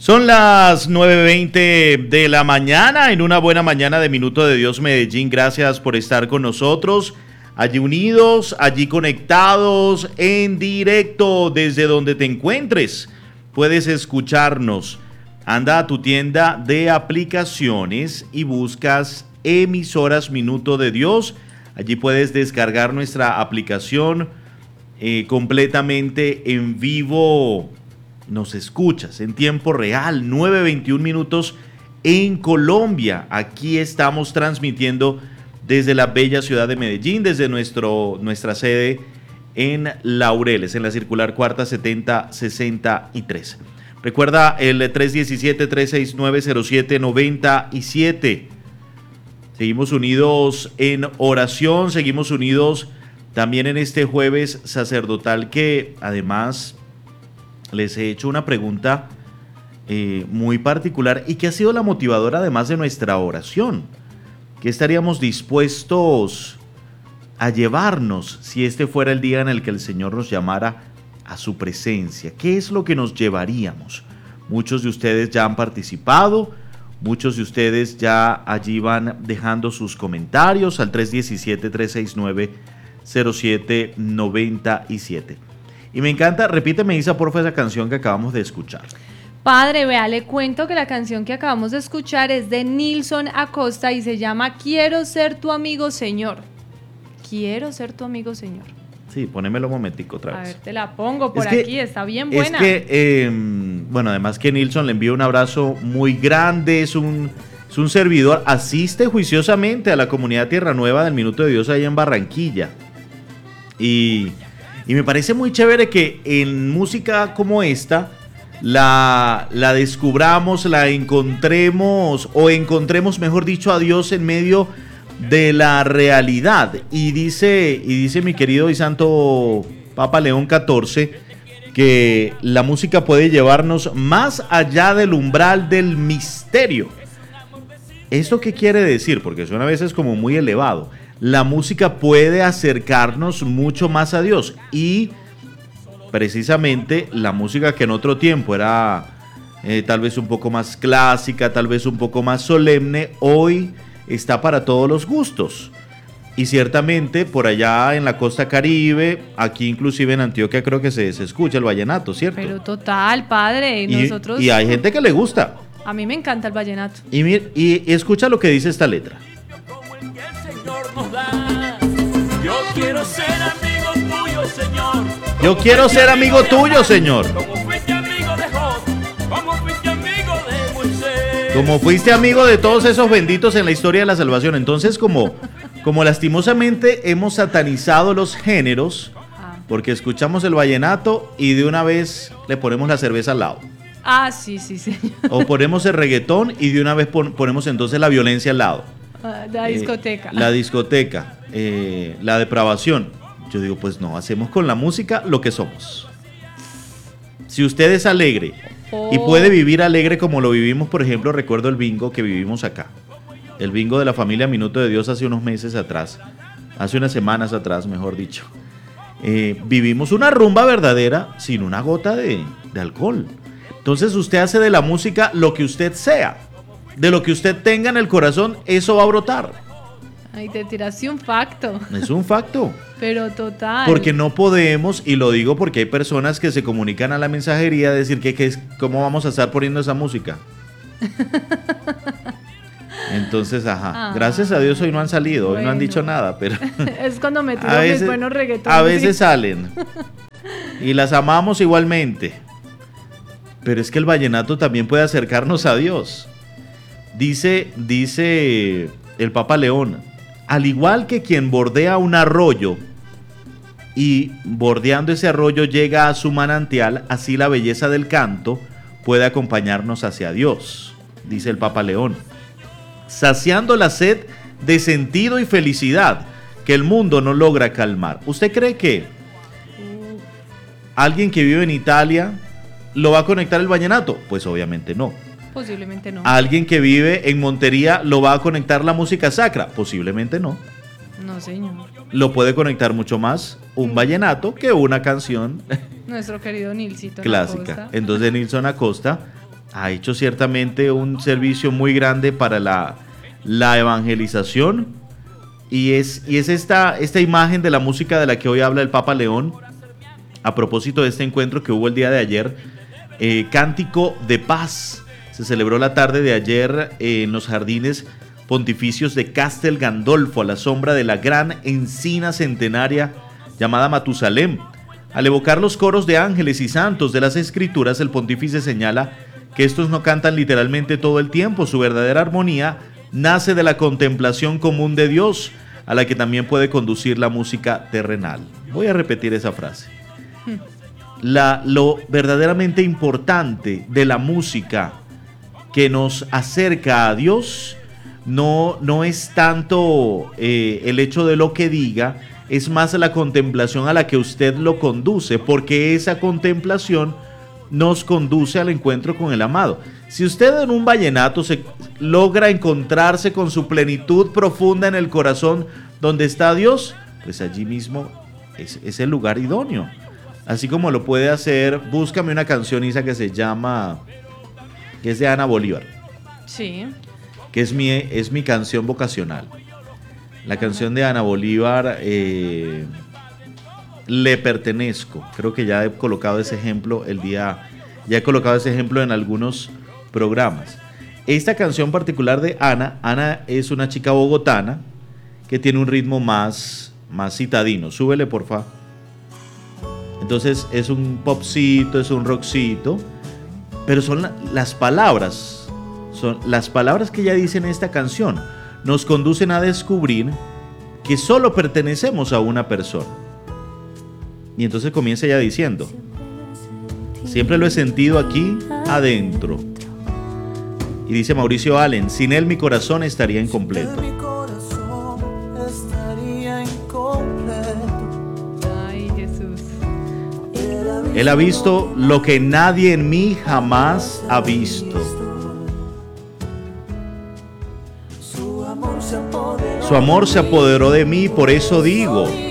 Son las 9:20 de la mañana, en una buena mañana de Minuto de Dios Medellín. Gracias por estar con nosotros, allí unidos, allí conectados, en directo, desde donde te encuentres. Puedes escucharnos. Anda a tu tienda de aplicaciones y buscas emisoras Minuto de Dios. Allí puedes descargar nuestra aplicación completamente en vivo. Nos escuchas en tiempo real, 9:21 minutos en Colombia. Aquí estamos transmitiendo desde la bella ciudad de Medellín, desde nuestra sede en Laureles, en la circular cuarta 7063. Recuerda el 317-369-0797. Seguimos unidos en oración, seguimos unidos también en este jueves sacerdotal, que además les he hecho una pregunta muy particular y que ha sido la motivadora además de nuestra oración. ¿Qué estaríamos dispuestos a llevarnos si este fuera el día en el que el Señor nos llamara a su presencia? ¿Qué es lo que nos llevaríamos? Muchos de ustedes ya han participado, muchos de ustedes ya allí van dejando sus comentarios al 317-369-0797. Y me encanta, repíteme, Isa, porfa, esa canción que acabamos de escuchar. Padre, vea, le cuento que la canción que acabamos de escuchar es de Nilson Acosta y se llama Quiero ser tu amigo, Señor. Quiero ser tu amigo, Señor. Sí, ponémelo un momentico otra vez. A ver, te la pongo por aquí, está bien buena. Es que, bueno, además que Nilson le envío un abrazo muy grande, es un servidor, asiste juiciosamente a la comunidad Tierra Nueva del Minuto de Dios ahí en Barranquilla. Y me parece muy chévere que en música como esta la descubramos, la encontremos, o encontremos, mejor dicho, a Dios en medio de la realidad. Y dice mi querido y santo Papa León XIV que la música puede llevarnos más allá del umbral del misterio. ¿Esto qué quiere decir? Porque suena a veces como muy elevado. La música puede acercarnos mucho más a Dios, y precisamente la música que en otro tiempo era tal vez un poco más clásica, tal vez un poco más solemne, hoy está para todos los gustos. Y ciertamente por allá en la costa Caribe, aquí inclusive en Antioquia creo que se escucha el vallenato, ¿cierto? Pero total, padre, nosotros... Y hay gente que le gusta. A mí me encanta el vallenato. Y escucha lo que dice esta letra. Yo quiero ser amigo tuyo, Señor. Yo quiero ser amigo tuyo, Señor. Como fuiste amigo de Job, como fuiste amigo de Moisés. Como fuiste amigo de todos esos benditos en la historia de la salvación. Entonces, como lastimosamente hemos satanizado los géneros, porque escuchamos el vallenato y de una vez le ponemos la cerveza al lado. Ah, sí, señor. O ponemos el reggaetón y de una vez ponemos entonces la violencia al lado. La discoteca. La discoteca, la depravación. Yo digo, pues no, hacemos con la música lo que somos. Si usted es alegre y puede vivir alegre como lo vivimos, por ejemplo, recuerdo el bingo que vivimos acá. El bingo de la familia Minuto de Dios hace unos meses atrás, hace unas semanas atrás, mejor dicho. Vivimos una rumba verdadera sin una gota de alcohol. Entonces usted hace de la música lo que usted sea. De lo que usted tenga en el corazón, eso va a brotar. Ay, te tiraste un facto. Es un facto. Pero total. Porque no podemos, y lo digo porque hay personas que se comunican a la mensajería a decir que ¿cómo vamos a estar poniendo esa música? Entonces, gracias a Dios hoy no han salido, hoy no han dicho nada, pero es cuando me tiro mis buenos reggaetones. A veces salen. Y las amamos igualmente. Pero es que el vallenato también puede acercarnos a Dios. Dice el Papa León, al igual que quien bordea un arroyo y bordeando ese arroyo llega a su manantial, así la belleza del canto puede acompañarnos hacia Dios, dice el Papa León, saciando la sed de sentido y felicidad que el mundo no logra calmar. ¿Usted cree que alguien que vive en Italia lo va a conectar el vallenato? Pues obviamente no. Posiblemente no. ¿Alguien que vive en Montería lo va a conectar la música sacra? Posiblemente no. No, señor. Lo puede conectar mucho más un vallenato que una canción Nuestro querido Nilsito clásica. Acosta. Entonces Nilson Acosta ha hecho ciertamente un servicio muy grande para la evangelización. Y es esta imagen de la música de la que hoy habla el Papa León, a propósito de este encuentro que hubo el día de ayer, Cántico de Paz. Se celebró la tarde de ayer en los jardines pontificios de Castel Gandolfo, a la sombra de la gran encina centenaria llamada Matusalén. Al evocar los coros de ángeles y santos de las Escrituras, el pontífice señala que estos no cantan literalmente todo el tiempo. Su verdadera armonía nace de la contemplación común de Dios, a la que también puede conducir la música terrenal. Voy a repetir esa frase. Lo verdaderamente importante de la música que nos acerca a Dios no es tanto el hecho de lo que diga, es más la contemplación a la que usted lo conduce, porque esa contemplación nos conduce al encuentro con el amado. Si usted en un vallenato se logra encontrarse con su plenitud profunda en el corazón donde está Dios, pues allí mismo es el lugar idóneo. Así como lo puede hacer, búscame una canción, Isa, que se llama, que es de Ana Bolívar. Sí. Que es mi canción vocacional. La canción de Ana Bolívar, Le Pertenezco. Creo que ya he colocado ese ejemplo ya he colocado ese ejemplo en algunos programas. Esta canción particular de Ana es una chica bogotana que tiene un ritmo más citadino. Súbele, porfa. Entonces es un popcito, es un rockcito, pero son las palabras que ella dice en esta canción, nos conducen a descubrir que solo pertenecemos a una persona. Y entonces comienza ella diciendo, siempre lo he sentido aquí adentro. Y dice Mauricio Allen, sin él mi corazón estaría incompleto. Ay, Jesús. Él ha visto lo que nadie en mí jamás ha visto. Su amor se apoderó de mí, por eso digo,